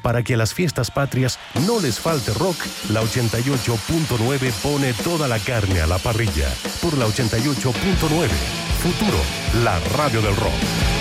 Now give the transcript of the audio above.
Para que a las fiestas patrias no les falte rock, la 88.9 pone toda la carne a la parrilla. Por la 88.9, Futuro, la radio del rock.